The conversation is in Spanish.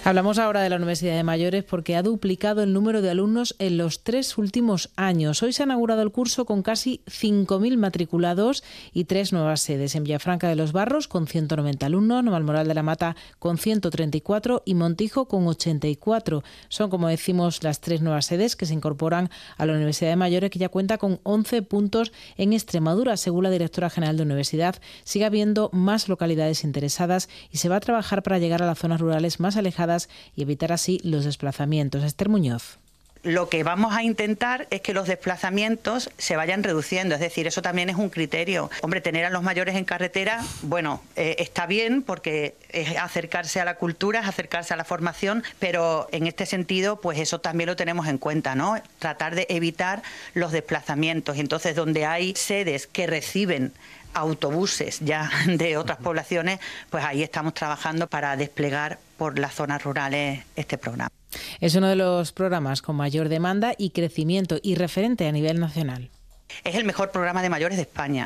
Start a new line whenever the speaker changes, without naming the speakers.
Hablamos ahora de la Universidad de Mayores porque ha duplicado el número de alumnos en los 3 últimos años. Hoy se ha inaugurado el curso con casi 5.000 matriculados y 3 nuevas sedes. En Villafranca de los Barros con 190 alumnos, Navalmoral de la Mata con 134 y Montijo con 84. Son, como decimos, las 3 nuevas sedes que se incorporan a la Universidad de Mayores, que ya cuenta con 11 puntos en Extremadura. Según la directora general de universidad, sigue habiendo más localidades interesadas y se va a trabajar para llegar a las zonas rurales más alejadas y evitar así los desplazamientos. Esther Muñoz.
Lo que vamos a intentar es que los desplazamientos se vayan reduciendo, es decir, eso también es un criterio. Hombre, tener a los mayores en carretera, bueno, está bien porque es acercarse a la cultura, es acercarse a la formación, pero en este sentido, pues eso también lo tenemos en cuenta, ¿no? Tratar de evitar los desplazamientos. Y entonces, donde hay sedes que reciben autobuses ya de otras poblaciones, pues ahí estamos trabajando para desplegar por las zonas rurales este programa.
Es uno de los programas con mayor demanda y crecimiento y referente a nivel nacional.
Es el mejor programa de mayores de España.